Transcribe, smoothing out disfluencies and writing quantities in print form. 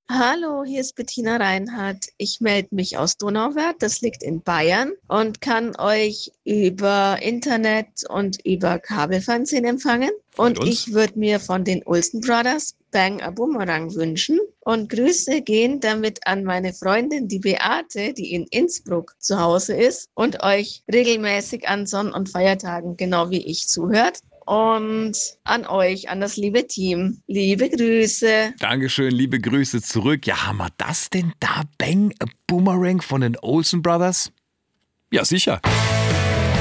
Hallo, hier ist Bettina Reinhardt. Ich melde mich aus Donauwörth, das liegt in Bayern, und kann euch über Internet und über Kabelfernsehen empfangen. Freut Und uns. ich würde mir von den Olsen Brothers Bang a Boomerang wünschen. Und Grüße gehen damit an meine Freundin, die Beate, die in Innsbruck zu Hause ist und euch regelmäßig an Sonn- und Feiertagen, genau wie ich, zuhört. Und an euch, an das liebe Team. Liebe Grüße. Dankeschön, liebe Grüße zurück. Ja, haben wir das denn da? Bang a Boomerang von den Olsen Brothers? Ja, sicher.